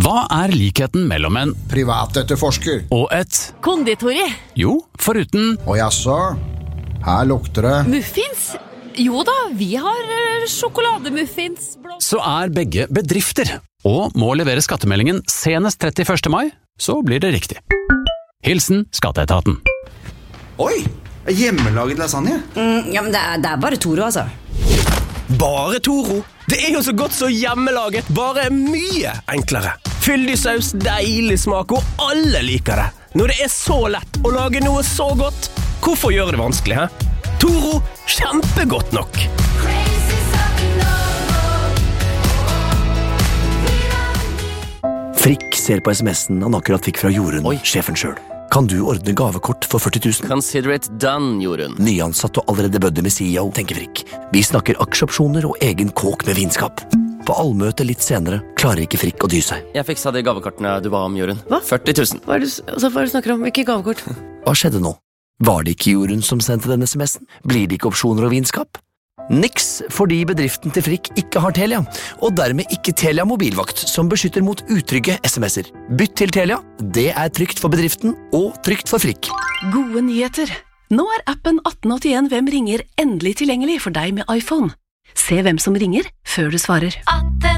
Hva likheten mellom en privatetterforsker og et Konditori. Jo, foruten og jaså, her lukter det Muffins? Jo da, vi har sjokolademuffins. så begge bedrifter og må levere skattemeldingen senest 31. mai, så blir det riktig. Hilsen Skatteetaten. Oi, hjemmelaget lasagne. Ja, men det bare Toro, altså. Bare Toro. Det jo så godt så hjemmelaget, bare mye enklere. Fyldig saus, deilig smak, og alle liker det. Når det så lett å lage noe så godt, hvorfor gjøre det vanskelig, hæ? Toro, kjempegodt nok. Frikk ser på sms'en han akkurat fikk fra Jorunn, sjefen selv. Kan du ordne gavekort for 40 000? Consider it done, Jorunn. Nyansatt og allerede bødde med CEO, tenker Frikk. Vi snakker aksjeopsjoner og egen kåk med vinskap. På allmøte litt senere klarer ikke Frikk å dy seg. Jeg fiksa de gavekortene du ba om, Jorunn. Hva? 40 000. Hva du snakker om? Ikke gavekort. Hva skjedde nå? Var det ikke Jorunn som sendte denne sms'en? Blir det ikke opsjoner og vinskap? Niks, fordi bedriften til Frikk ikke har Telia, og dermed ikke Telia mobilvakt, som beskytter mot utrygge sms'er. Bytt til Telia, det trygt for bedriften og trygt for Frikk. Gode nyheter! Nå appen 1881 Hvem ringer endelig tilgjengelig for deg med iPhone. Se hvem som ringer før du svarer.